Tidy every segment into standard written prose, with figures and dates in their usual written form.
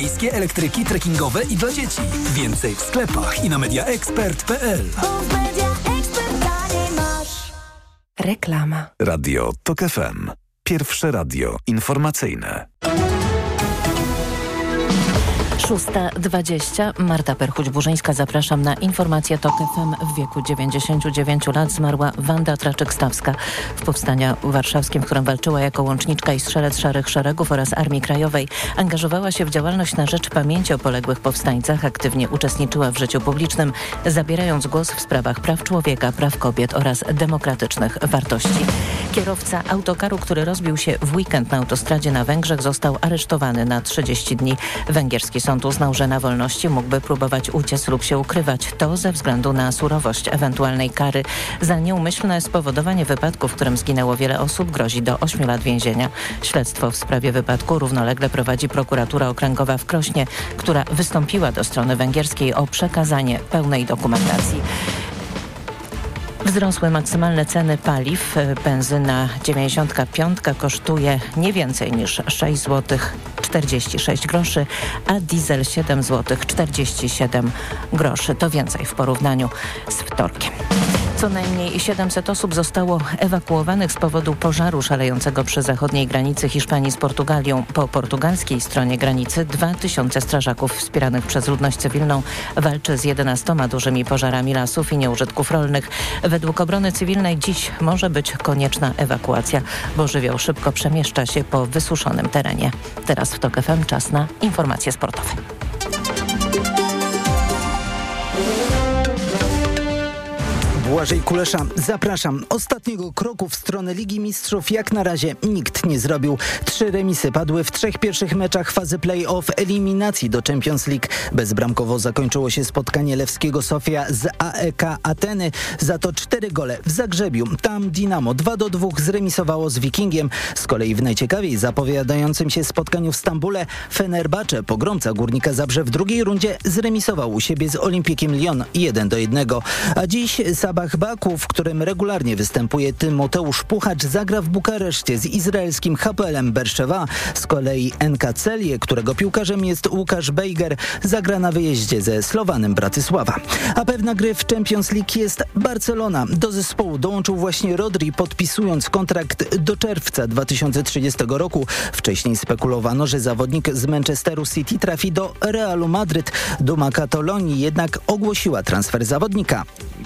Miejskie elektryki trekkingowe i dla dzieci. Więcej w sklepach i na mediaexpert.pl. Reklama. Radio TOK FM. Pierwsze radio informacyjne. 6:20. Marta Perchuć-Burzyńska, zapraszam na informację TOK FM. W wieku 99 lat zmarła Wanda Traczyk-Stawska. W powstaniu warszawskim, w którym walczyła jako łączniczka i strzelec Szarych Szeregów oraz Armii Krajowej, angażowała się w działalność na rzecz pamięci o poległych powstańcach, aktywnie uczestniczyła w życiu publicznym, zabierając głos w sprawach praw człowieka, praw kobiet oraz demokratycznych wartości. Kierowca autokaru, który rozbił się w weekend na autostradzie na Węgrzech, został aresztowany na 30 dni. Węgierski sąd uznał, że na wolności mógłby próbować uciec lub się ukrywać. To ze względu na surowość ewentualnej kary. Za nieumyślne spowodowanie wypadku, w którym zginęło wiele osób, grozi do 8 lat więzienia. Śledztwo w sprawie wypadku równolegle prowadzi prokuratura okręgowa w Krośnie, która wystąpiła do strony węgierskiej o przekazanie pełnej dokumentacji. Wzrosły maksymalne ceny paliw. Benzyna 95 kosztuje nie więcej niż 6 zł 46 groszy, a diesel 7 zł 47 groszy. To więcej w porównaniu z wtorkiem. Co najmniej 700 osób zostało ewakuowanych z powodu pożaru szalejącego przy zachodniej granicy Hiszpanii z Portugalią. Po portugalskiej stronie granicy 2000 strażaków wspieranych przez ludność cywilną walczy z 11 dużymi pożarami lasów i nieużytków rolnych. Według obrony cywilnej dziś może być konieczna ewakuacja, bo żywioł szybko przemieszcza się po wysuszonym terenie. Teraz w TOK FM czas na informacje sportowe. Błażej Kulesza, zapraszam. Ostatniego kroku w stronę Ligi Mistrzów jak na razie nikt nie zrobił. 3 remisy padły w 3 pierwszych meczach fazy play-off eliminacji do Champions League. Bezbramkowo zakończyło się spotkanie Lewskiego Sofia z AEK Ateny. Za to 4 gole w Zagrzebiu. Tam Dinamo 2-2 zremisowało z Wikingiem. Z kolei w najciekawiej zapowiadającym się spotkaniu w Stambule Fenerbahce, pogromca Górnika Zabrze, w drugiej rundzie zremisował u siebie z Olimpikiem Lyon 1-1. A dziś Sabah Baku, w którym regularnie występuje Tymoteusz Puchacz, zagra w Bukareszcie z izraelskim HPL-em Berszewa. Z kolei NK Celje, którego piłkarzem jest Łukasz Bejger, zagra na wyjeździe ze Slowanem Bratysława. A pewna gry w Champions League jest Barcelona. Do zespołu dołączył właśnie Rodri, podpisując kontrakt do czerwca 2030 roku. Wcześniej spekulowano, że zawodnik z Manchesteru City trafi do Realu Madryt. Duma Katalonii jednak ogłosiła transfer zawodnika.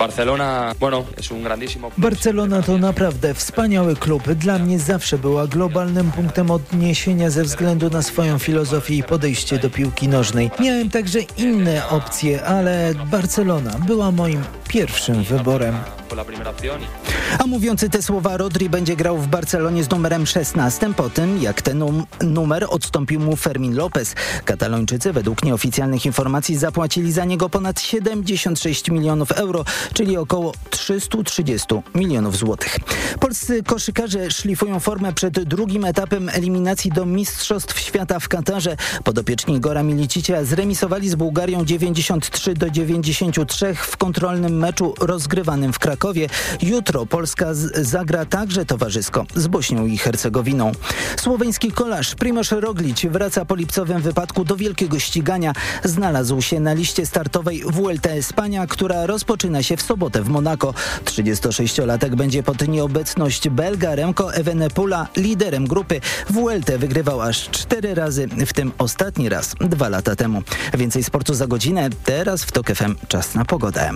Barcelona to naprawdę wspaniały klub. Dla mnie zawsze była globalnym punktem odniesienia ze względu na swoją filozofię i podejście do piłki nożnej. Miałem także inne opcje, ale Barcelona była moim pierwszym wyborem. A mówiący te słowa, Rodri będzie grał w Barcelonie z numerem 16 po tym, jak ten numer odstąpił mu Fermin Lopez. Katalończycy według nieoficjalnych informacji zapłacili za niego ponad 76 milionów euro, czyli około 330 milionów złotych. Polscy koszykarze szlifują formę przed drugim etapem eliminacji do Mistrzostw Świata w Katarze. Podopieczni Igora Milicicia zremisowali z Bułgarią 93-93 w kontrolnym meczu rozgrywanym w Krakowie. Jutro Polska zagra także towarzysko z Bośnią i Hercegowiną. Słoweński kolarz Primož Roglič wraca po lipcowym wypadku do wielkiego ścigania. Znalazł się na liście startowej Vuelta Espania, która rozpoczyna się w sobotę w Monako. 36-latek będzie pod nieobecność Belga Remco Evenepoela liderem grupy. Vueltę wygrywał aż 4 razy, w tym ostatni raz 2 lata temu. Więcej sportu za godzinę. Teraz w TOK FM czas na pogodę.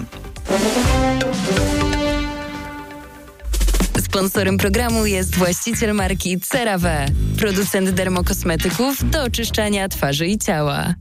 Sponsorem programu jest właściciel marki CeraVe, producent dermokosmetyków do oczyszczania twarzy i ciała.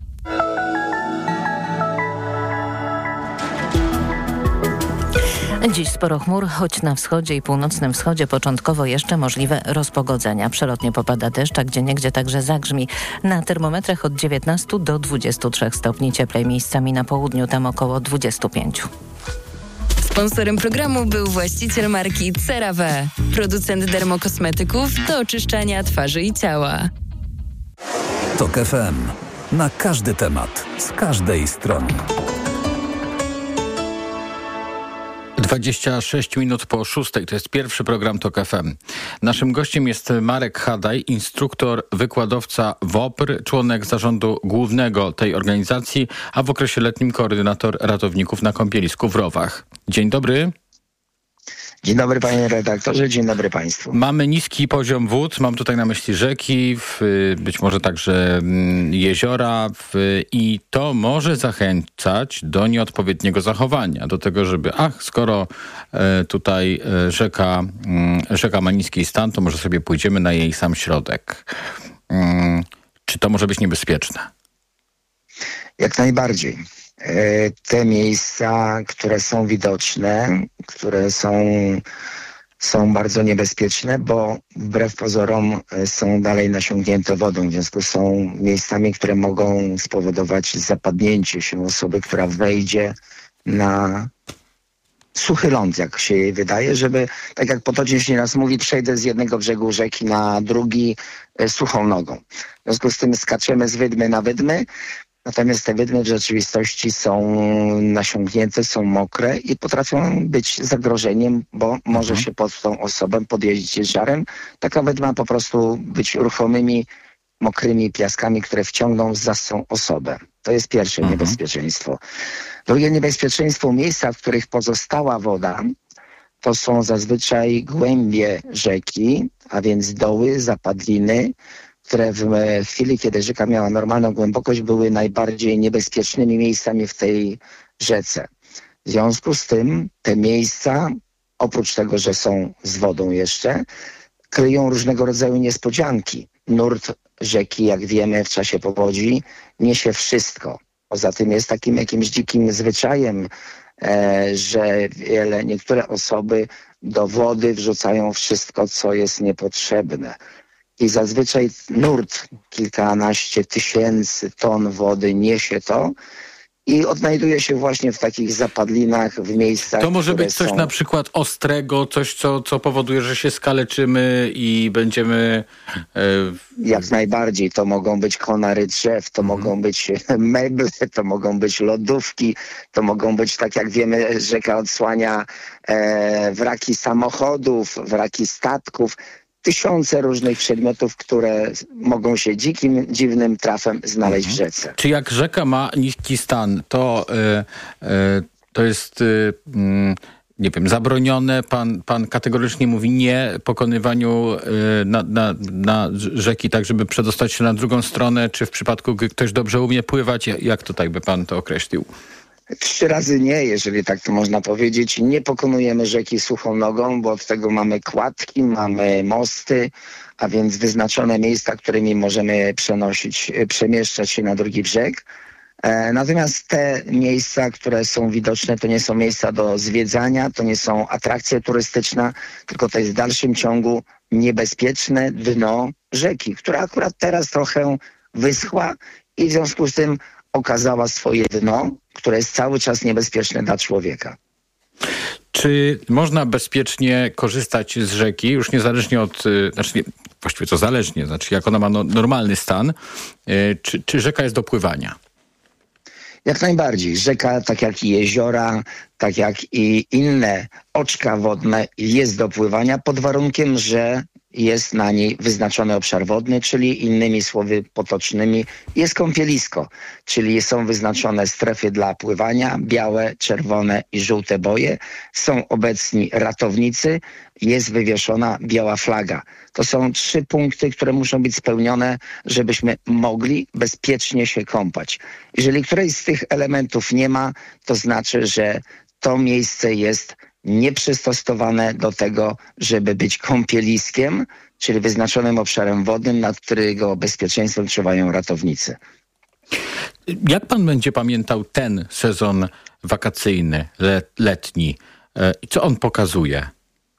Dziś sporo chmur, choć na wschodzie i północnym wschodzie początkowo jeszcze możliwe rozpogodzenia. Przelotnie popada deszcz, a gdzieniegdzie także zagrzmi. Na termometrach od 19 do 23 stopni cieplej, miejscami na południu, tam około 25. Sponsorem programu był właściciel marki CeraVe, producent dermokosmetyków do oczyszczania twarzy i ciała. TOK FM. Na każdy temat, z każdej strony. 26 minut po 6. To jest pierwszy program TOK FM. Naszym gościem jest Marek Hadaj, instruktor, wykładowca WOPR, członek zarządu głównego tej organizacji, a w okresie letnim koordynator ratowników na kąpielisku w Rowach. Dzień dobry. Dzień dobry panie redaktorze, dzień dobry państwu. Mamy niski poziom wód, mam tutaj na myśli rzeki, być może także jeziora i to może zachęcać do nieodpowiedniego zachowania, do tego, żeby skoro tutaj rzeka ma niski stan, to może sobie pójdziemy na jej sam środek. Czy to może być niebezpieczne? Jak najbardziej. Te miejsca, które są widoczne, które są bardzo niebezpieczne, bo wbrew pozorom są dalej nasiągnięte wodą, w związku są miejscami, które mogą spowodować zapadnięcie się osoby, która wejdzie na suchy ląd, jak się jej wydaje, żeby, tak jak potocznie się nieraz mówi, przejdę z jednego brzegu rzeki na drugi suchą nogą. W związku z tym skaczemy z wydmy na wydmy. Natomiast te wydmy w rzeczywistości są nasiągnięte, są mokre i potrafią być zagrożeniem, bo może się pod tą osobę podjeździć ciężarem. Taka wydma po prostu być ruchomymi, mokrymi piaskami, które wciągną za tą osobę. To jest pierwsze niebezpieczeństwo. Drugie niebezpieczeństwo, miejsca, w których pozostała woda, to są zazwyczaj głębie rzeki, a więc doły, zapadliny, które w chwili, kiedy rzeka miała normalną głębokość, były najbardziej niebezpiecznymi miejscami w tej rzece. W związku z tym te miejsca, oprócz tego, że są z wodą jeszcze, kryją różnego rodzaju niespodzianki. Nurt rzeki, jak wiemy, w czasie powodzi niesie wszystko. Poza tym jest takim jakimś dzikim zwyczajem, że niektóre osoby do wody wrzucają wszystko, co jest niepotrzebne. I zazwyczaj nurt kilkanaście tysięcy ton wody niesie to i odnajduje się właśnie w takich zapadlinach, w miejscach, to może być coś na przykład ostrego, coś, co powoduje, że się skaleczymy i będziemy... Jak najbardziej. To mogą być konary drzew, to mogą być meble, to mogą być lodówki, to mogą być, tak jak wiemy, rzeka odsłania wraki samochodów, wraki statków. Tysiące różnych przedmiotów, które mogą się dziwnym trafem znaleźć w rzece. Czy jak rzeka ma niski stan, to jest, nie wiem, zabronione? Pan kategorycznie mówi nie pokonywaniu na rzeki, tak żeby przedostać się na drugą stronę, czy w przypadku, gdy ktoś dobrze umie pływać? Jak tutaj by pan to określił? 3 razy nie, jeżeli tak to można powiedzieć. Nie pokonujemy rzeki suchą nogą, bo od tego mamy kładki, mamy mosty, a więc wyznaczone miejsca, którymi możemy przemieszczać się na drugi brzeg. Natomiast te miejsca, które są widoczne, to nie są miejsca do zwiedzania, to nie są atrakcje turystyczne, tylko to jest w dalszym ciągu niebezpieczne dno rzeki, która akurat teraz trochę wyschła i w związku z tym okazała swoje dno, które jest cały czas niebezpieczne dla człowieka. Czy można bezpiecznie korzystać z rzeki, już niezależnie od, właściwie to zależnie, jak ona ma normalny stan, czy rzeka jest do pływania? Jak najbardziej. Rzeka, tak jak i jeziora, tak jak i inne oczka wodne, jest do pływania pod warunkiem, że jest na niej wyznaczony obszar wodny, czyli innymi słowy potocznymi jest kąpielisko, czyli są wyznaczone strefy dla pływania, białe, czerwone i żółte boje, są obecni ratownicy, jest wywieszona biała flaga. To są 3 punkty, które muszą być spełnione, żebyśmy mogli bezpiecznie się kąpać. Jeżeli któreś z tych elementów nie ma, to znaczy, że to miejsce jest nieprzystosowane do tego, żeby być kąpieliskiem, czyli wyznaczonym obszarem wodnym, nad którego bezpieczeństwem czuwają ratownicy. Jak pan będzie pamiętał ten sezon wakacyjny, letni? Co on pokazuje?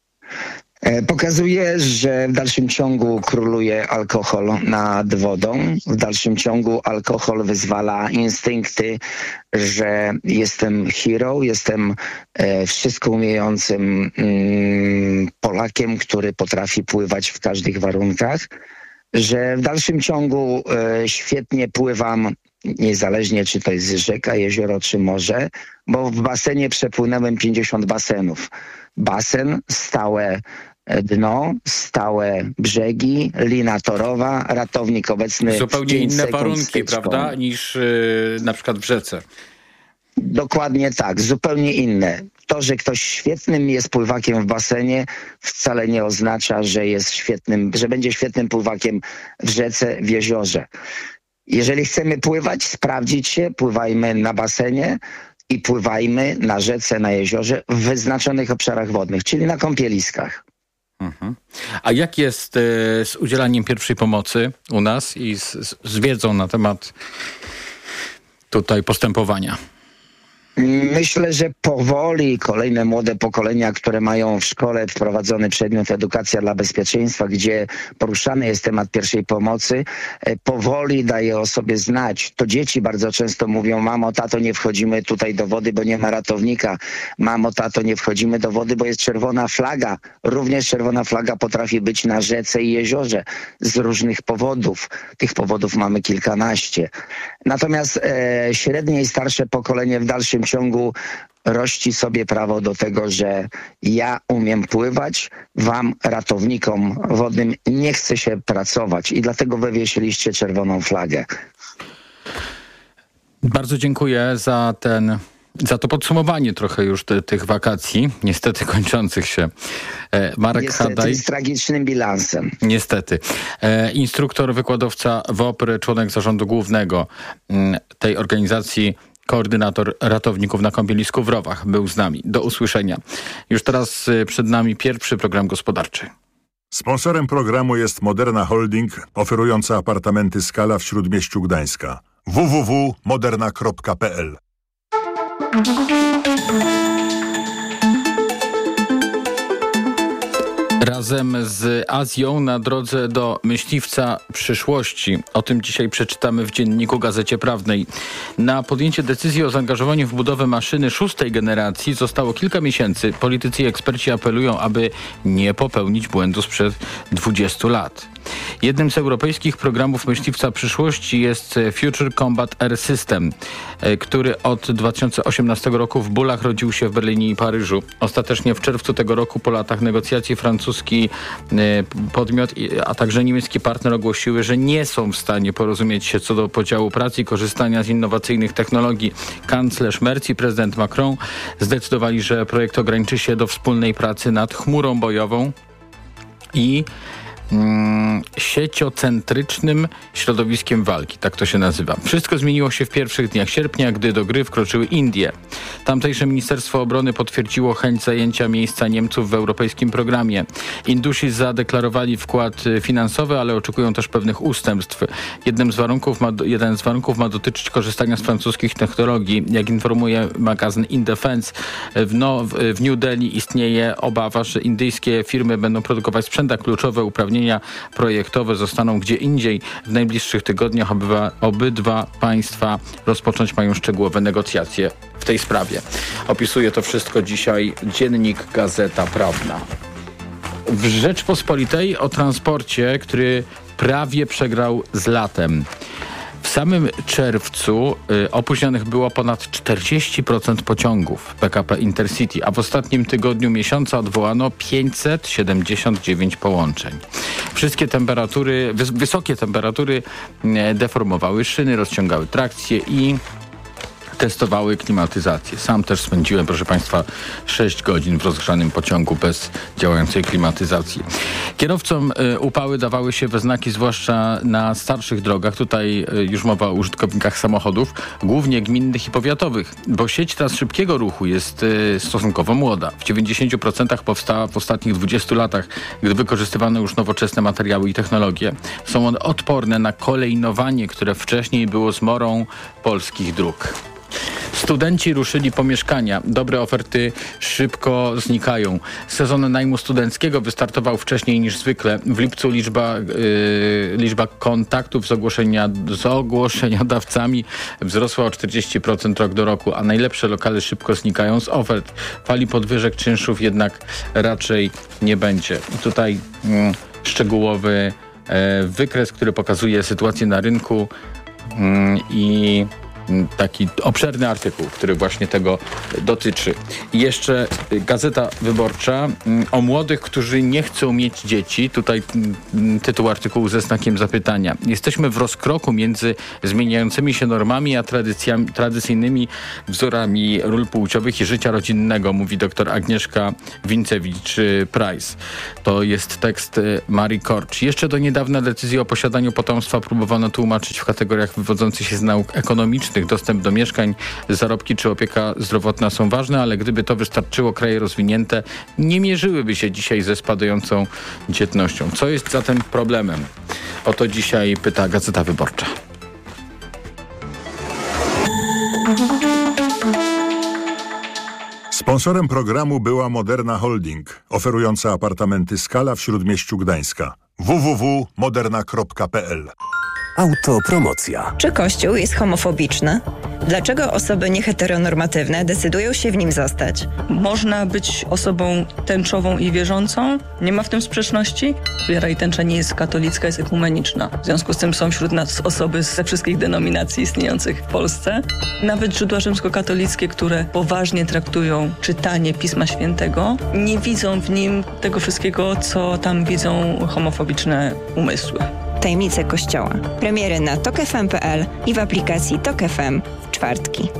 Pokazuje, że w dalszym ciągu króluje alkohol nad wodą. W dalszym ciągu alkohol wyzwala instynkty, że jestem hero, jestem wszystko umiejącym Polakiem, który potrafi pływać w każdych warunkach. Że w dalszym ciągu świetnie pływam niezależnie czy to jest rzeka, jezioro czy morze, bo w basenie przepłynąłem 50 basenów. Basen, stałe dno, stałe brzegi, lina torowa, ratownik obecny. Zupełnie inne warunki, prawda, niż na przykład w rzece. Dokładnie tak, zupełnie inne. To, że ktoś świetnym jest pływakiem w basenie, wcale nie oznacza, że będzie świetnym pływakiem w rzece, w jeziorze. Jeżeli chcemy pływać, sprawdzić się, pływajmy na basenie i pływajmy na rzece, na jeziorze w wyznaczonych obszarach wodnych, czyli na kąpieliskach. A jak jest z udzielaniem pierwszej pomocy u nas i z wiedzą na temat tutaj postępowania? Myślę, że powoli kolejne młode pokolenia, które mają w szkole wprowadzony przedmiot edukacja dla bezpieczeństwa, gdzie poruszany jest temat pierwszej pomocy, powoli daje o sobie znać. To dzieci bardzo często mówią: mamo, tato, nie wchodzimy tutaj do wody, bo nie ma ratownika. Mamo, tato, nie wchodzimy do wody, bo jest czerwona flaga. Również czerwona flaga potrafi być na rzece i jeziorze z różnych powodów. Tych powodów mamy kilkanaście. Natomiast średnie i starsze pokolenie w dalszym ciągu rości sobie prawo do tego, że ja umiem pływać, wam, ratownikom wodnym, nie chce się pracować i dlatego wywiesiliście czerwoną flagę. Bardzo dziękuję za to podsumowanie trochę już tych wakacji, niestety kończących się. Marek Hadaj. Z tragicznym bilansem. Niestety. Instruktor, wykładowca WOPR, członek zarządu głównego tej organizacji, koordynator ratowników na kąpielisku w Rowach był z nami. Do usłyszenia. Już teraz przed nami pierwszy program gospodarczy. Sponsorem programu jest Moderna Holding, oferująca apartamenty Skala w Śródmieściu Gdańska. www.moderna.pl. Razem z Azją na drodze do myśliwca przyszłości. O tym dzisiaj przeczytamy w Dzienniku Gazecie Prawnej. Na podjęcie decyzji o zaangażowaniu w budowę maszyny 6. generacji zostało kilka miesięcy. Politycy i eksperci apelują, aby nie popełnić błędu sprzed 20 lat. Jednym z europejskich programów myśliwca przyszłości jest Future Combat Air System, który od 2018 roku w Bullach rodził się w Berlinie i Paryżu. Ostatecznie w czerwcu tego roku, po latach negocjacji, francuski podmiot, a także niemiecki partner ogłosiły, że nie są w stanie porozumieć się co do podziału pracy i korzystania z innowacyjnych technologii. Kanclerz Merz i prezydent Macron zdecydowali, że projekt ograniczy się do wspólnej pracy nad chmurą bojową i sieciocentrycznym środowiskiem walki, tak to się nazywa. Wszystko zmieniło się w pierwszych dniach sierpnia, gdy do gry wkroczyły Indie. Tamtejsze Ministerstwo Obrony potwierdziło chęć zajęcia miejsca Niemców w europejskim programie. Indusi zadeklarowali wkład finansowy, ale oczekują też pewnych ustępstw. Jeden z warunków ma dotyczyć korzystania z francuskich technologii. Jak informuje magazyn InDefense, w New Delhi istnieje obawa, że indyjskie firmy będą produkować sprzęt, a kluczowe uprawnienia projektowe zostaną gdzie indziej. W najbliższych tygodniach obydwa państwa rozpocząć mają szczegółowe negocjacje w tej sprawie. Opisuje to wszystko dzisiaj Dziennik Gazeta Prawna. W Rzeczpospolitej o transporcie, który prawie przegrał z latem. W samym czerwcu opóźnionych było ponad 40% pociągów PKP Intercity, a w ostatnim tygodniu miesiąca odwołano 579 połączeń. Wszystkie wysokie temperatury deformowały szyny, rozciągały trakcję i testowały klimatyzację. Sam też spędziłem, proszę Państwa, 6 godzin w rozgrzanym pociągu bez działającej klimatyzacji. Kierowcom upały dawały się we znaki, zwłaszcza na starszych drogach. Tutaj już mowa o użytkownikach samochodów, głównie gminnych i powiatowych, bo sieć tras szybkiego ruchu jest stosunkowo młoda. W 90% powstała w ostatnich 20 latach, gdy wykorzystywano już nowoczesne materiały i technologie. Są one odporne na kolejnowanie, które wcześniej było zmorą polskich dróg. Studenci ruszyli po mieszkania. Dobre oferty szybko znikają. Sezon najmu studenckiego wystartował wcześniej niż zwykle. W lipcu liczba kontaktów z ogłoszeniodawcami wzrosła o 40% rok do roku, a najlepsze lokale szybko znikają z ofert. Fali podwyżek czynszów jednak raczej nie będzie. I tutaj szczegółowy wykres, który pokazuje sytuację na rynku i taki obszerny artykuł, który właśnie tego dotyczy. I jeszcze Gazeta Wyborcza o młodych, którzy nie chcą mieć dzieci. Tutaj tytuł artykułu ze znakiem zapytania. Jesteśmy w rozkroku między zmieniającymi się normami, a tradycyjnymi wzorami ról płciowych i życia rodzinnego, mówi dr Agnieszka Wincewicz-Price. To jest tekst Marii Korcz. Jeszcze do niedawna decyzję o posiadaniu potomstwa próbowano tłumaczyć w kategoriach wywodzących się z nauk ekonomicznych. Dostęp do mieszkań, zarobki czy opieka zdrowotna są ważne, ale gdyby to wystarczyło, kraje rozwinięte nie mierzyłyby się dzisiaj ze spadającą dzietnością. Co jest zatem problemem? O to dzisiaj pyta Gazeta Wyborcza. Sponsorem programu była Moderna Holding, oferująca apartamenty Skala w Śródmieściu Gdańska. www.moderna.pl. Autopromocja. Czy Kościół jest homofobiczny? Dlaczego osoby nieheteronormatywne decydują się w nim zostać? Można być osobą tęczową i wierzącą. Nie ma w tym sprzeczności. Wiara i tęcza nie jest katolicka, jest ekumeniczna. W związku z tym są wśród nas osoby ze wszystkich denominacji istniejących w Polsce. Nawet źródła rzymskokatolickie, które poważnie traktują czytanie Pisma Świętego, nie widzą w nim tego wszystkiego, co tam widzą homofobiczne umysły. Tajemnice Kościoła. Premiery na tokfm.pl i w aplikacji Tok FM w czwartki.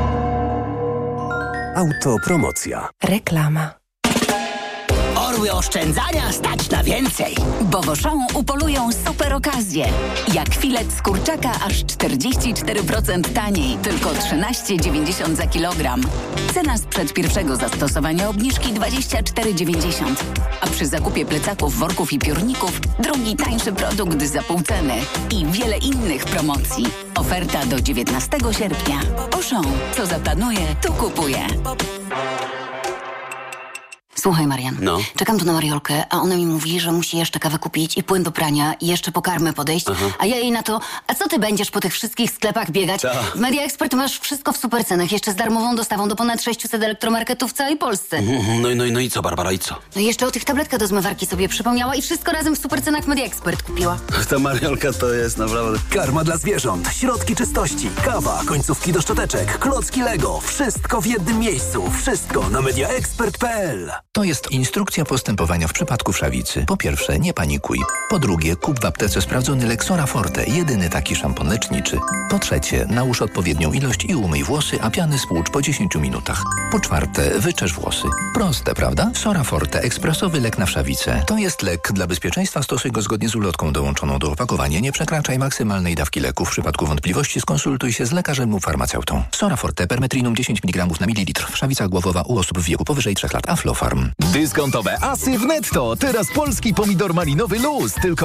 Autopromocja. Reklama. Orły oszczędzania stać na więcej. Bo w Auchan upolują super okazje. Jak filet z kurczaka aż 44% taniej. Tylko 13,90 za kilogram. Cena sprzed pierwszego zastosowania obniżki 24,90. A przy zakupie plecaków, worków i piórników drugi tańszy produkt za pół ceny. I wiele innych promocji. Oferta do 19 sierpnia. Auchan. Co zaplanuje, to kupuje. Słuchaj, Marian, No. Czekam tu na Mariolkę, a ona mi mówi, że musi jeszcze kawę kupić i płyn do prania i jeszcze po karmę podejść, a ja jej na to, a co ty będziesz po tych wszystkich sklepach biegać? W Media Expert masz wszystko w supercenach, jeszcze z darmową dostawą do ponad 600 elektromarketów w całej Polsce. No i co, Barbara, i co? No i jeszcze o tych tabletkach do zmywarki sobie przypomniała i wszystko razem w supercenach Media Expert kupiła. Ta Mariolka to jest naprawdę... Karma dla zwierząt, środki czystości, kawa, końcówki do szczoteczek, klocki Lego. Wszystko w jednym miejscu. Wszystko na mediaexpert.pl. To jest instrukcja postępowania w przypadku wszawicy. Po pierwsze, nie panikuj. Po drugie, kup w aptece sprawdzony Lexora Forte, jedyny taki szampon leczniczy. Po trzecie, nałóż odpowiednią ilość i umyj włosy, a piany spłucz po 10 minutach. Po czwarte, wyczesz włosy. Proste, prawda? Sora Forte, ekspresowy lek na wszawicę. To jest lek. Dla bezpieczeństwa stosuj go zgodnie z ulotką dołączoną do opakowania. Nie przekraczaj maksymalnej dawki leku. W przypadku wątpliwości skonsultuj się z lekarzem lub farmaceutą. Sora Forte, permetrinum 10 mg na mililitr. Wszawica głowowa u osób w wieku powyżej 3 lat. Aflofarm. Dyskontowe asy w Netto. Teraz polski pomidor malinowy luz. Tylko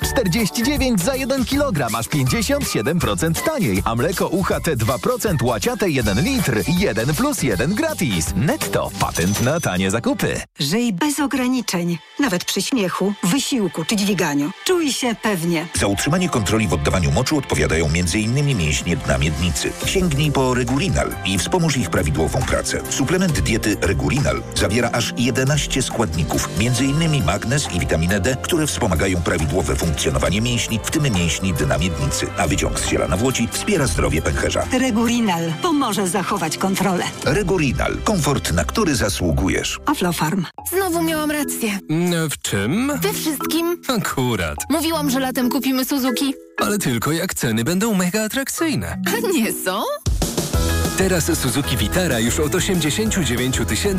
5,49 za 1 kg. Aż 57% taniej. A mleko UHT 2% łaciate 1 litr. 1+1 gratis. Netto. Patent na tanie zakupy. Żyj bez ograniczeń. Nawet przy śmiechu, wysiłku czy dźwiganiu. Czuj się pewnie. Za utrzymanie kontroli w oddawaniu moczu odpowiadają m.in. mięśnie dna miednicy. Sięgnij po Regulinal i wspomóż ich prawidłową pracę. Suplement diety Regulinal zawiera aż 11 składników, m.in. magnez i witaminę D, które wspomagają prawidłowe funkcjonowanie mięśni, w tym mięśni dna miednicy. A wyciąg z ziela nawłoci wspiera zdrowie pęcherza. Regulinal pomoże zachować kontrolę. Regulinal. Komfort, na który zasługujesz. Aflofarm. Znowu miałam rację. W czym? We wszystkim. Akurat. Mówiłam, że latem kupimy Suzuki. Ale tylko jak ceny będą mega atrakcyjne. A nie są? Teraz Suzuki Vitara już od 89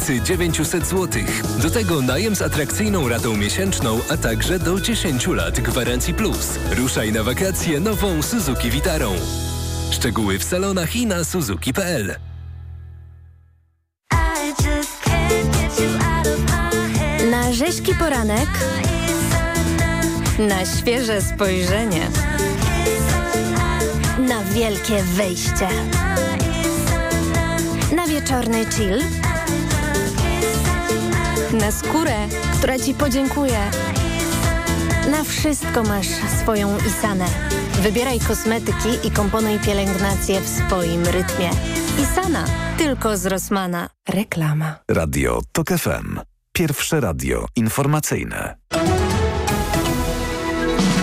900 zł. Do tego najem z atrakcyjną ratą miesięczną, a także do 10 lat gwarancji plus. Ruszaj na wakacje nową Suzuki Vitarą. Szczegóły w salonach i na suzuki.pl. Na rzeźki poranek, na świeże spojrzenie, na wielkie wejście, na wieczorny chill, na skórę, która Ci podziękuje. Na wszystko masz swoją Isanę. Wybieraj kosmetyki i komponuj pielęgnację w swoim rytmie. Isana, tylko z Rossmana. Reklama. Radio Tok FM. Pierwsze radio informacyjne.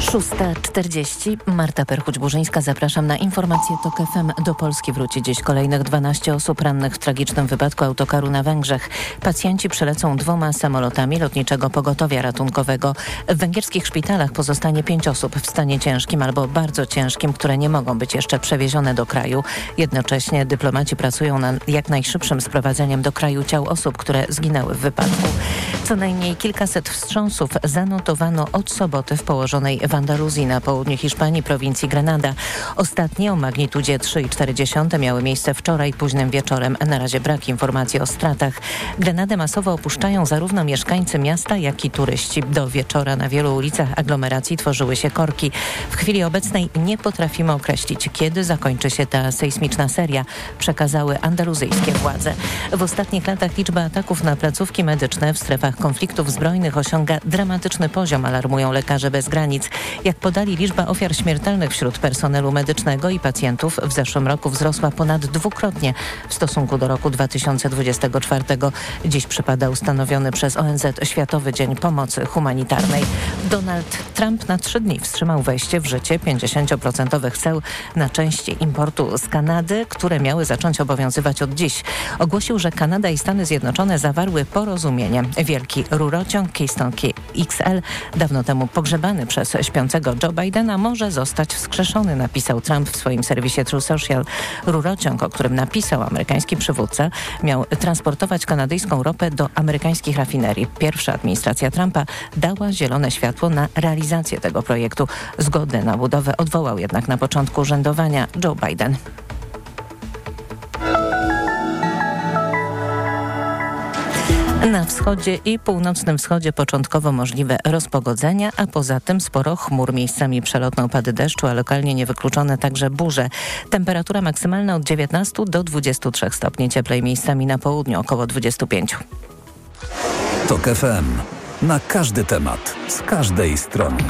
6:40. Marta Perchuć-Burzyńska. Zapraszam na informację TOK FM. Do Polski wróci dziś kolejnych 12 osób rannych w tragicznym wypadku autokaru na Węgrzech. Pacjenci przelecą 2 samolotami lotniczego pogotowia ratunkowego. W węgierskich szpitalach pozostanie 5 osób w stanie ciężkim albo bardzo ciężkim, które nie mogą być jeszcze przewiezione do kraju. Jednocześnie dyplomaci pracują nad jak najszybszym sprowadzeniem do kraju ciał osób, które zginęły w wypadku. Co najmniej kilkaset wstrząsów zanotowano od soboty w położonej w Andaluzji na południu Hiszpanii, prowincji Grenada. Ostatnie o magnitudzie 3,4 miały miejsce wczoraj późnym wieczorem. Na razie brak informacji o stratach. Grenadę masowo opuszczają zarówno mieszkańcy miasta, jak i turyści. Do wieczora na wielu ulicach aglomeracji tworzyły się korki. W chwili obecnej nie potrafimy określić, kiedy zakończy się ta sejsmiczna seria, przekazały andaluzyjskie władze. W ostatnich latach liczba ataków na placówki medyczne w strefach konfliktów zbrojnych osiąga dramatyczny poziom, alarmują Lekarze Bez Granic. Jak podali, liczba ofiar śmiertelnych wśród personelu medycznego i pacjentów w zeszłym roku wzrosła ponad dwukrotnie w stosunku do roku 2024. Dziś przypada ustanowiony przez ONZ Światowy Dzień Pomocy Humanitarnej. Donald Trump na 3 dni wstrzymał wejście w życie 50% ceł na części importu z Kanady, które miały zacząć obowiązywać od dziś. Ogłosił, że Kanada i Stany Zjednoczone zawarły porozumienie. Wielki rurociąg Keystone XL, dawno temu pogrzebany przez śpiącego Joe Bidena, może zostać wskrzeszony, napisał Trump w swoim serwisie True Social. Rurociąg, o którym napisał amerykański przywódca, miał transportować kanadyjską ropę do amerykańskich rafinerii. Pierwsza administracja Trumpa dała zielone światło na realizację tego projektu. Zgodę na budowę odwołał jednak na początku urzędowania Joe Biden. Na wschodzie i północnym wschodzie początkowo możliwe rozpogodzenia, a poza tym sporo chmur, miejscami przelotne opady deszczu, a lokalnie niewykluczone także burze. Temperatura maksymalna od 19 do 23 stopni, cieplej miejscami na południu około 25. TOK FM. Na każdy temat, z każdej strony.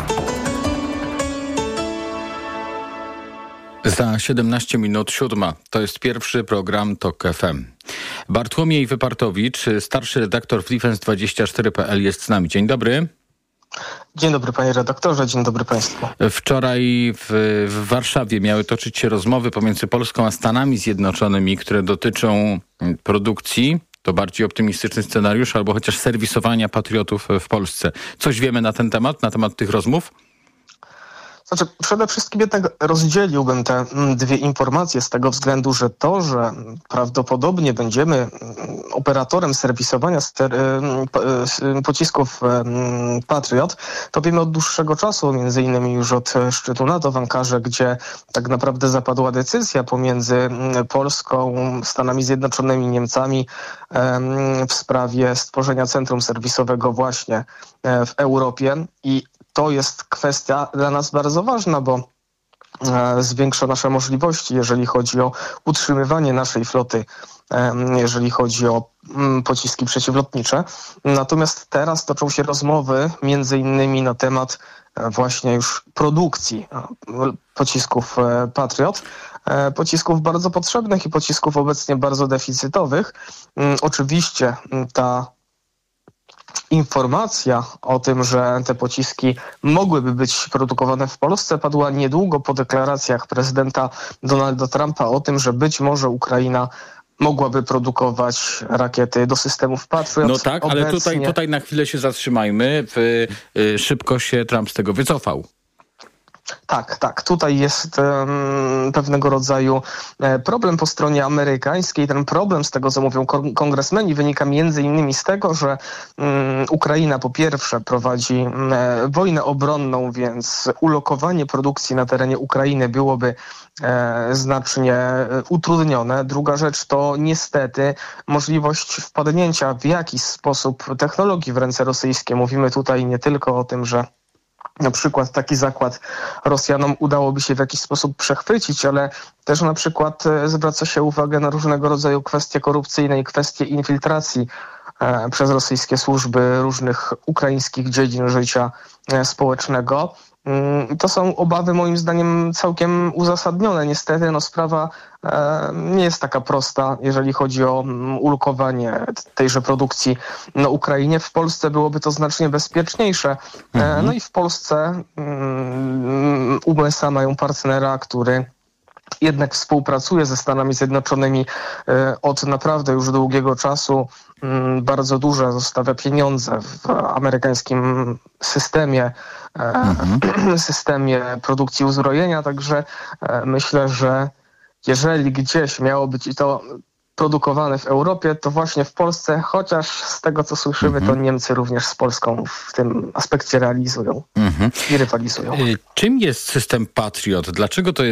Za 17 minut 7. To jest pierwszy program TOK FM. Bartłomiej Wypartowicz, starszy redaktor w Defense24.pl jest z nami. Dzień dobry. Dzień dobry panie redaktorze, dzień dobry państwu. Wczoraj w Warszawie miały toczyć się rozmowy pomiędzy Polską a Stanami Zjednoczonymi, które dotyczą produkcji. To bardziej optymistyczny scenariusz, albo chociaż serwisowania patriotów w Polsce. Coś wiemy na ten temat, na temat tych rozmów? Znaczy, przede wszystkim jednak rozdzieliłbym te dwie informacje z tego względu, że to, że prawdopodobnie będziemy operatorem serwisowania pocisków Patriot, to wiemy od dłuższego czasu, między innymi już od szczytu NATO w Ankarze, gdzie tak naprawdę zapadła decyzja pomiędzy Polską, Stanami Zjednoczonymi, Niemcami w sprawie stworzenia centrum serwisowego właśnie w Europie i to jest kwestia dla nas bardzo ważna, bo zwiększa nasze możliwości, jeżeli chodzi o utrzymywanie naszej floty, jeżeli chodzi o pociski przeciwlotnicze. Natomiast teraz toczą się rozmowy między innymi na temat właśnie już produkcji pocisków Patriot. Pocisków bardzo potrzebnych i pocisków obecnie bardzo deficytowych. Oczywiście ta informacja o tym, że te pociski mogłyby być produkowane w Polsce, padła niedługo po deklaracjach prezydenta Donalda Trumpa o tym, że być może Ukraina mogłaby produkować rakiety do systemów Patriot. No tak, ale tutaj na chwilę się zatrzymajmy. Szybko się Trump z tego wycofał. Tak. Tutaj jest pewnego rodzaju problem po stronie amerykańskiej. Ten problem, z tego co mówią kongresmeni, wynika między innymi z tego, że Ukraina po pierwsze prowadzi wojnę obronną, więc ulokowanie produkcji na terenie Ukrainy byłoby znacznie utrudnione. Druga rzecz to niestety możliwość wpadnięcia w jakiś sposób technologii w ręce rosyjskie. Mówimy tutaj nie tylko o tym, że na przykład taki zakład Rosjanom udałoby się w jakiś sposób przechwycić, ale też na przykład zwraca się uwagę na różnego rodzaju kwestie korupcyjne i kwestie infiltracji przez rosyjskie służby różnych ukraińskich dziedzin życia społecznego. To są obawy moim zdaniem całkiem uzasadnione. Niestety sprawa nie jest taka prosta, jeżeli chodzi o ulokowanie tejże produkcji na Ukrainie. W Polsce byłoby to znacznie bezpieczniejsze. No i w Polsce USA mają partnera, który jednak współpracuje ze Stanami Zjednoczonymi od naprawdę już długiego czasu. Bardzo duże zostawia pieniądze w amerykańskim systemie produkcji uzbrojenia, także myślę, że jeżeli gdzieś miało być to produkowane w Europie, to właśnie w Polsce, chociaż z tego co słyszymy, to Niemcy również z Polską w tym aspekcie realizują i rywalizują. Czym jest system Patriot? Dlaczego to